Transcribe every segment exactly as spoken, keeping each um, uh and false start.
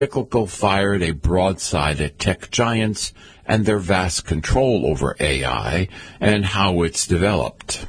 encyclical fired a broadside at tech giants and their vast control over A I and how it's developed.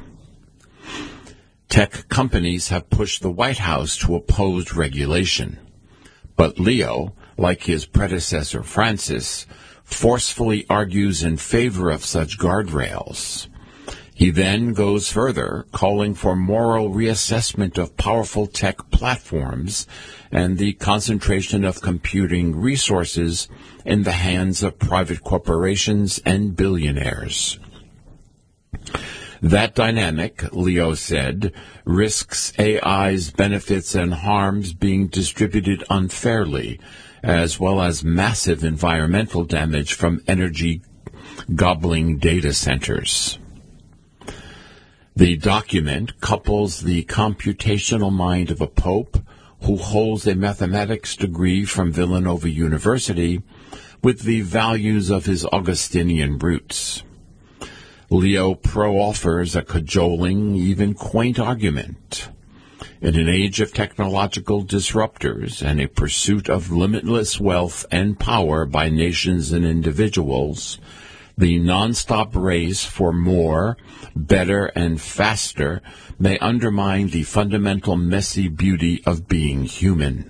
Tech companies have pushed the White House to oppose regulation, but Leo, like his predecessor Francis, forcefully argues in favor of such guardrails. He then goes further, calling for moral reassessment of powerful tech platforms and the concentration of computing resources in the hands of private corporations and billionaires. That dynamic, Leo said, risks A I's benefits and harms being distributed unfairly, as well as massive environmental damage from energy-gobbling data centers. The document couples the computational mind of a pope who holds a mathematics degree from Villanova University with the values of his Augustinian roots. Leo pro-offers a cajoling, even quaint argument. In an age of technological disruptors and a pursuit of limitless wealth and power by nations and individuals, the nonstop race for more, better, and faster may undermine the fundamental messy beauty of being human.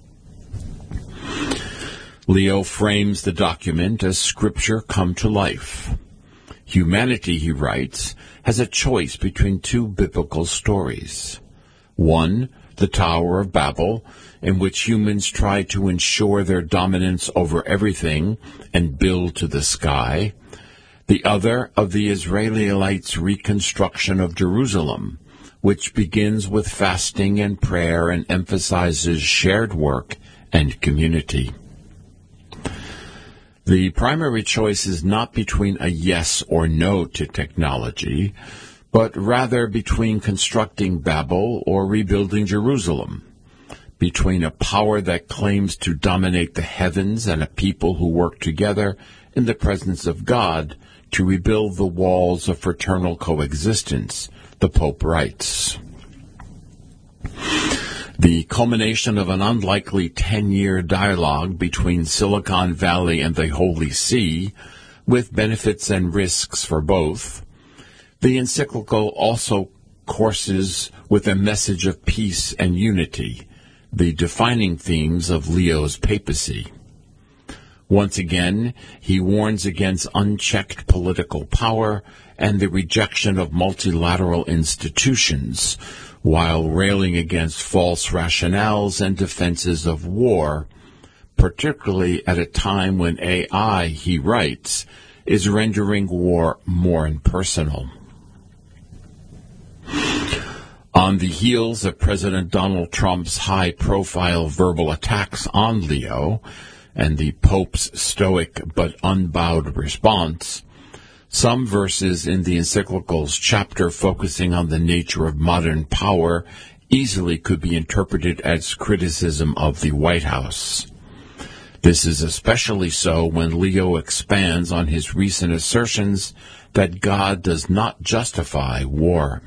Leo frames the document as scripture come to life. Humanity, he writes, has a choice between two biblical stories. One, the Tower of Babel, in which humans try to ensure their dominance over everything and build to the sky. The other of the Israelites' reconstruction of Jerusalem, which begins with fasting and prayer and emphasizes shared work and community. The primary choice is not between a yes or no to technology, but rather between constructing Babel or rebuilding Jerusalem, between a power that claims to dominate the heavens and a people who work together in the presence of God to rebuild the walls of fraternal coexistence, the Pope writes. The culmination of an unlikely ten-year dialogue between Silicon Valley and the Holy See, with benefits and risks for both, the encyclical also courses with a message of peace and unity, the defining themes of Leo's papacy. Once again, he warns against unchecked political power and the rejection of multilateral institutions, while railing against false rationales and defenses of war, particularly at a time when A I, he writes, is rendering war more impersonal. On the heels of President Donald Trump's high-profile verbal attacks on Leo, and the Pope's stoic but unbowed response, some verses in the encyclical's chapter focusing on the nature of modern power easily could be interpreted as criticism of the White House. This is especially so when Leo expands on his recent assertions that God does not justify war.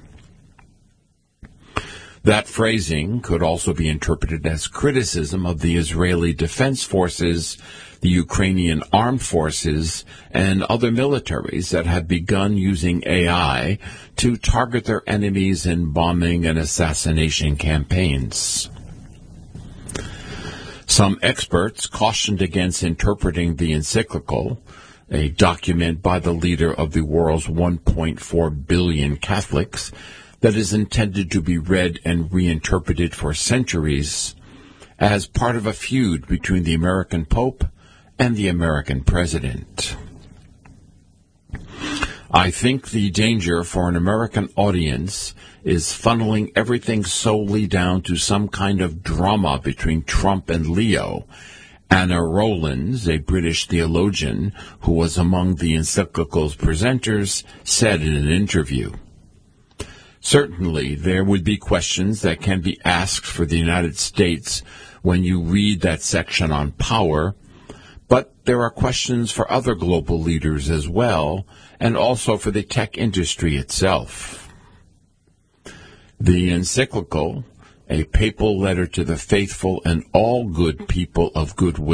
That phrasing could also be interpreted as criticism of the Israeli Defense Forces, the Ukrainian armed forces, and other militaries that have begun using A I to target their enemies in bombing and assassination campaigns. Some experts cautioned against interpreting the encyclical, a document by the leader of the world's one point four billion Catholics, that is intended to be read and reinterpreted for centuries, as part of a feud between the American Pope and the American President. I think the danger for an American audience is funneling everything solely down to some kind of drama between Trump and Leo. Anna Rowlands, a British theologian who was among the encyclical's presenters, said in an interview. Certainly, there would be questions that can be asked for the United States when you read that section on power, but there are questions for other global leaders as well, and also for the tech industry itself. The encyclical, a papal letter to the faithful and all good people of good will.